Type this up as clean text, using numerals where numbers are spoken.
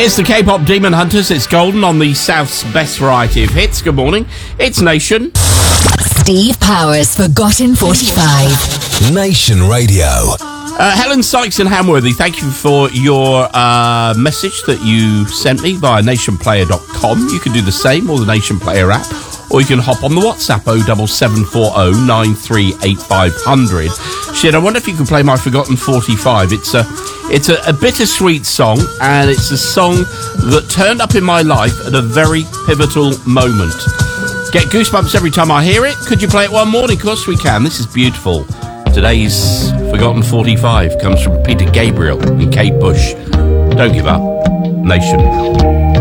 It's the K-pop Demon Hunters. It's Golden on the South's best variety of hits. Good morning. It's Nation. Steve Powers, Forgotten 45. Nation Radio. Helen Sykes and Hamworthy, thank you for your message that you sent me via nationplayer.com. You can do the same, or the Nation Player app, or you can hop on the WhatsApp 07740 938500. Shit, I wonder if you can play my Forgotten 45. It's a bittersweet song, and it's a song that turned up in my life at a very pivotal moment. Get goosebumps every time I hear it. Could you play it one morning? Of course we can. This is beautiful. Today's Forgotten 45 comes from Peter Gabriel and Kate Bush. Don't give up. Nation.